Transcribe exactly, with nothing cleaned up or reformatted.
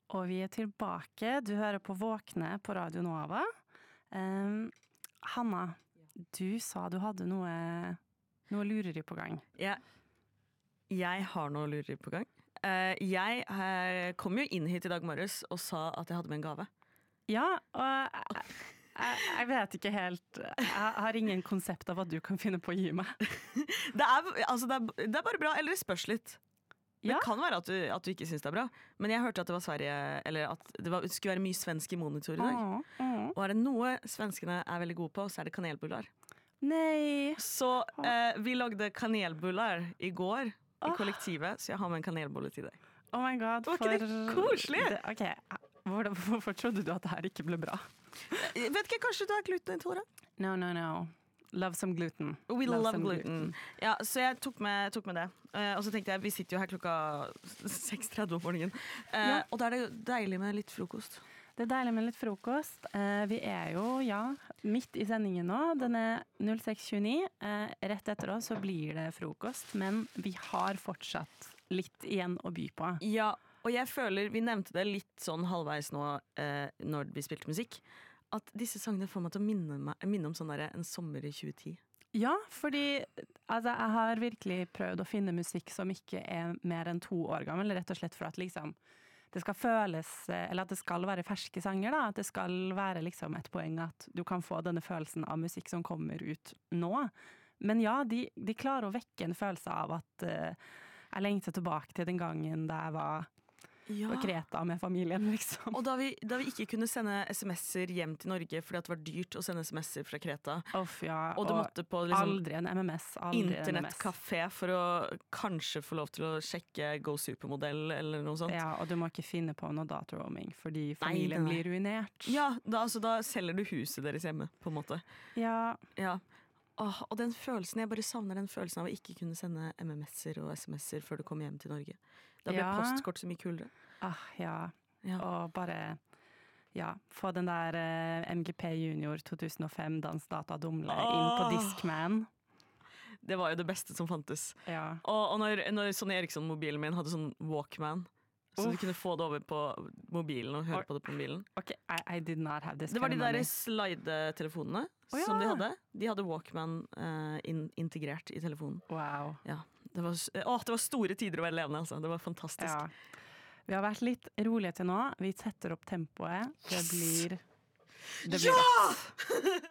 Og vi er tilbake. Du hører på Våkne på Radio Nova. Um, Hanna, du sa du hadde noe, noe lureri på gang. Ja. Jeg har noe lureri på gang. Uh, jeg uh, kom jo inn hit i dag morges og sa at jeg hadde med en gave. Ja, og jeg, jeg, jeg vet ikke helt. Jeg har ingen konsept av hva du kan finne på å gi meg. det, er, altså, det, er, det er bare bra, eller det spørs litt. Det Ja. kan være at du, at du ikke syns det er bra, men jeg hørte at det var Sverige, eller at det, var, det skulle være mye svensk i monitor i dag. Åh, åh. Og er det noe svenskene er veldig gode på, så er det kanelbullar. Nei. Så eh, vi lagde kanelbullar i går i Åh. kollektivet, så jeg har med en kanelbolle til deg. Oh my god. Var ikke det koselig? Det, ok, Hvor, Hvorfor trodde du at det her ikke ble bra? Jeg vet ikke, kanskje du er glutenintolerant? No, no, no. Love some gluten. We love, some gluten. Ja, så jeg tok med, tok med det. Uh, og så tenkte jeg, vi sitter jo her klokka seks tretti om morgenen. Uh, Ja. Og da er det jo deilig med litt frokost. Det er deilig med litt frokost. Eh, vi er jo, ja, midt i sendingen nå. Den er null seks tjueni. Eh, rett etter oss så blir det frokost, men vi har fortsatt litt igjen å by på. Ja, og jeg føler, vi nevnte det litt sånn halvveis nå uh, når vi spilte musikk, at disse sangene får meg til å minne, meg, minne om sånn der, en sommer i tjue ti. Ja, fordi altså, jeg har virkelig prøvd å finne musikk som ikke er mer enn to år gammel, rett og slett for at liksom det skal føles, eller at det skal være ferske sanger da, at det skal være liksom et poeng at du kan få denne følelsen av musikk som kommer ut nå. Men ja, de, de klarer å vekke en følelse av at uh, jeg lengter tilbake til den gangen da jeg var Ja. på Kreta med familien, liksom. Og da vi, da vi ikke kunne sende sms'er hjem til Norge fordi at det var dyrt å sende sms'er fra Kreta, Uff, ja, og du måtte på liksom, aldri en M M S, aldri en M M S. internettkafé for å kanskje få lov til å sjekke Go Supermodell eller noe sånt. Ja, og du må ikke finne på noe dataroaming, fordi familien nei, nei. blir ruinert. Ja, da, altså, da selger du huset deres hjemme, på en måte. Ja, Ja. Åh, og den følelsen, jeg bare savner den følelsen av å ikke kunne sende M M S-er og sms'er før du kom hjem til Norge. Da ble Ja. postkort så mye kulere. ah, ja. Ja. Og bare ja, få den der eh, M G P Junior to tusen og fem Dans Data Dumle inn på Åh. Discman. Det var jo det beste som fantes. Ja. Og, og når, når Sonny Eriksson-mobilen min hadde sånn Walkman, så du Uff. kunne få det over på mobilen og høre Og- på det på mobilen. Ok, I, I did not have this Det var de kind of der money. slide-telefonene Å, ja. som de hadde. De hadde Walkman eh, in, integrert i telefonen. Wow. Ja, det var, s- åh, det var store tider å være levende, altså. Det var fantastisk. Ja. Vi har vært litt rolige til nå. Vi setter opp tempoet. Det blir, det blir Ja!